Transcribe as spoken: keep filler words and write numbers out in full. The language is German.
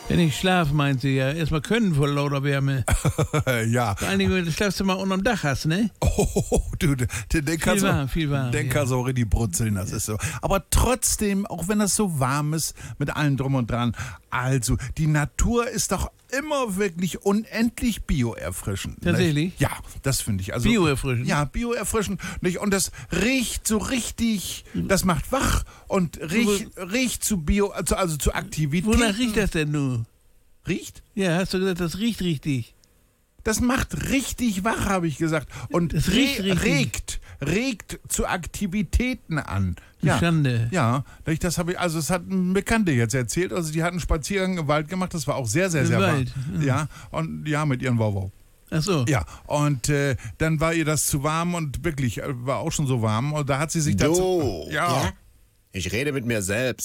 Wenn ich schlafe, meint sie ja. Erstmal können vor lauter Wärme. Ja. Vor allen Dingen, wenn du das Schlafzimmer unterm Dach hast, ne? Oh, du, den, den kannst Viel du, warm, viel warm, den ja. kannst du auch richtig brutzeln, das ist so. Aber trotzdem, auch wenn das so warm ist, mit allem drum und dran, also, die Natur ist doch immer wirklich unendlich bioerfrischend. Tatsächlich? Nicht? Ja, das finde ich. Also, Bioerfrischend? Ja, bioerfrischend. Nicht? Und das riecht so richtig, das macht wach und riecht, riecht zu Bio, also, also zu Aktivität. Wonach riecht das denn nun? Riecht? Ja, hast du gesagt, das riecht richtig. Das macht richtig wach, habe ich gesagt. Und Das riecht re richtig. regt, regt zu Aktivitäten an. Ja, Schande. ja, das habe ich, also es hat ein Bekannte jetzt erzählt, also die hatten einen Spaziergang im Wald gemacht, das war auch sehr, sehr, Im sehr Wald, warm. Ja, und ja, mit ihren Wow-Wow. Ach so. Ja, und äh, dann war ihr das zu warm und wirklich, äh, war auch schon so warm und da hat sie sich dazu... Du, Ja. ich rede mit mir selbst.